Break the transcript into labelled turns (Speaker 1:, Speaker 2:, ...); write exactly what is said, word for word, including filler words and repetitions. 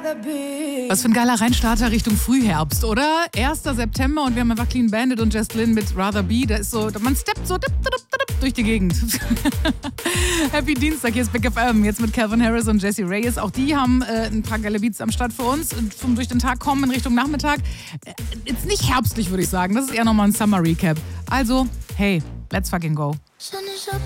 Speaker 1: Was für ein geiler Reinstarter Richtung Frühherbst, oder? erster September und wir haben einfach Clean Bandit und Jess Glynn mit Rather Be. Da ist so, man steppt so dip, dip, dip, durch die Gegend. Happy Dienstag, hier ist Big F M, jetzt mit Calvin Harris und Jessie Reyes. Auch die haben äh, ein paar geile Beats am Start für uns. Vom durch den Tag kommen in Richtung Nachmittag. Äh, jetzt nicht herbstlich, würde ich sagen. Das ist eher nochmal ein Summer Recap. Also, hey, let's fucking go.
Speaker 2: Sun is up